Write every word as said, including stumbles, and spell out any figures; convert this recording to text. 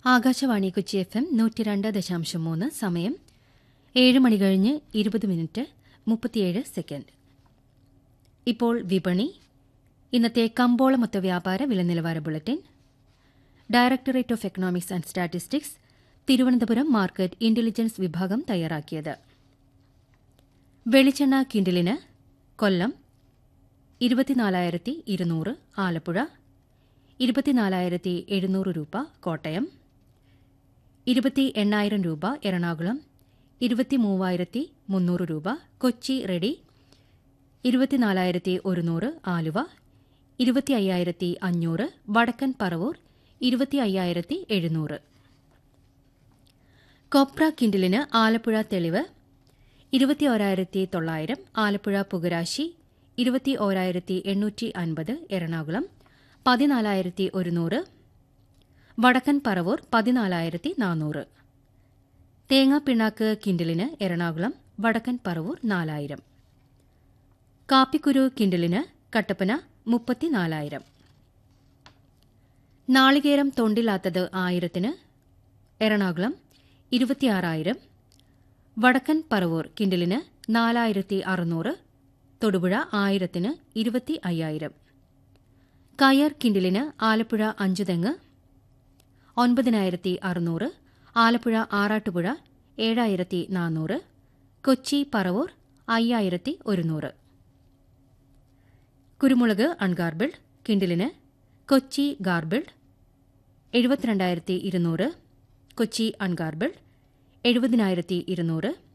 Akashvani Kochi F M നൂറ്റി രണ്ട് ദശാംശം മൂന്ന് സമയം ഏഴ് മണി കഴിഞ്ഞ് ഇരുപത് മിനിറ്റ് മുപ്പത്തിയേഴ് സെക്കൻഡ്. ഇപ്പോൾ വിപണി. ഇന്നത്തെ കമ്പോള മൊത്ത വ്യാപാര വിലനിലവാര bulletin. Directorate of economics and statistics Thiruvananthapuram market intelligence വിഭാഗം തയ്യാറാക്കിയത്. വെളിച്ചെണ്ണ കിൻഡിലിന് കൊല്ലം ഇരുപത്തിനാലായിരത്തി ഇരുന്നൂറ്, ആലപ്പുഴ ഇരുപത്തിനാലായിരത്തി എഴുന്നൂറ് രൂപ, കോട്ടയം ഇരുപത്തി എണ്ണായിരം രൂപ, എറണാകുളം ഇരുപത്തിമൂവായിരത്തി മുന്നൂറ് രൂപ, കൊച്ചി റെഡി ഇരുപത്തിനാലായിരത്തി ഒരുന്നൂറ്, ആലുവ ഇരുപത്തി അയ്യായിരത്തി അഞ്ഞൂറ്, വടക്കൻ പറവൂർ ഇരുപത്തി അയ്യായിരത്തി എഴുന്നൂറ്. കൊപ്ര കിൻഡിലിന് ആലപ്പുഴ തെളിവ് ഇരുപത്തി ഓരായിരത്തി തൊള്ളായിരം, ആലപ്പുഴ പുകരാശി ഇരുപത്തി ഓരായിരത്തി എണ്ണൂറ്റി അൻപത്, എറണാകുളം പതിനാലായിരത്തി ഒരുന്നൂറ്, വടക്കൻ പറവൂർ പതിനാലായിരത്തി നാനൂറ്. തേങ്ങാപ്പിണ്ണാക്ക് കിൻഡിലിന് എറണാകുളം വടക്കൻ പറവൂർ നാലായിരം. കാപ്പിക്കുരു കിൻഡിലിന് കട്ടപ്പന മുപ്പത്തിനാലായിരം. നാളികേരം തൊണ്ടില്ലാത്തത് ആയിരത്തിന് എറണാകുളം ഇരുപത്തിയാറായിരം, വടക്കൻ പറവൂർ കിൻഡിലിന് നാലായിരത്തി അറുന്നൂറ്, തൊടുപുഴ ആയിരത്തിന് ഇരുപത്തി അയ്യായിരം. കയർ കിൻഡിലിന് ആലപ്പുഴ അഞ്ചുതെങ്ങ് ഒൻപതിനായിരത്തി അറുന്നൂറ്, ആലപ്പുഴ ആറാട്ടുപുഴ ഏഴായിരത്തി നാനൂറ്, കൊച്ചി പറവൂർ അയ്യായിരത്തി ഒരുന്നൂറ്. കുരുമുളക് അൺഗാർബിൾഡ് കിൻഡിലിന് കൊച്ചി ഗാർബിൾഡ് എഴുപത്തിരണ്ടായിരത്തി ഇരുന്നൂറ്, കൊച്ചി അൺഗാർബിൾഡ് എഴുപതിനായിരത്തി ഇരുന്നൂറ്,